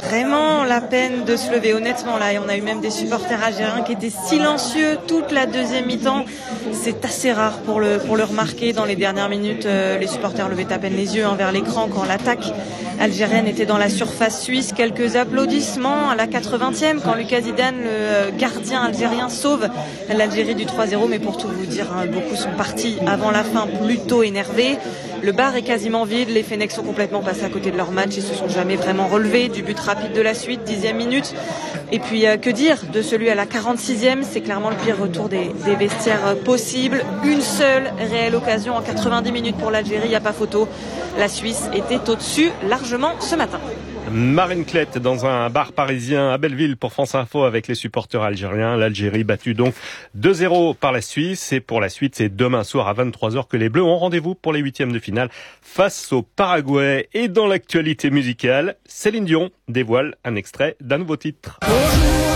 vraiment la peine de se lever, honnêtement là. Et on a eu même des supporters algériens qui étaient silencieux toute la deuxième mi-temps. C'est assez rare pour le remarquer. Dans les dernières minutes, les supporters levaient à peine les yeux vers l'écran quand l'attaque algérienne était dans la surface suisse. Quelques applaudissements à la 80e quand Lucas Zidane, le gardien algérien, sauve l'Algérie du 3-0. Mais pour tout vous dire, beaucoup sont partis avant la fin plutôt énervés. Le bar est quasiment vide, les Fennecs sont complètement passés à côté de leur match et se sont jamais vraiment relevés du but rapide de la suite, 10e minute. Et puis que dire de celui à la 46e, c'est clairement le pire retour des vestiaires possible. Une seule réelle occasion en 90 minutes pour l'Algérie, il n'y a pas photo. La Suisse était au-dessus largement ce matin. Marine Klett dans un bar parisien à Belleville pour France Info avec les supporters algériens. L'Algérie battue donc 2-0 par la Suisse. Et pour la suite, c'est demain soir à 23h que les Bleus ont rendez-vous pour les huitièmes de finale face au Paraguay. Et dans l'actualité musicale, Céline Dion dévoile un extrait d'un nouveau titre.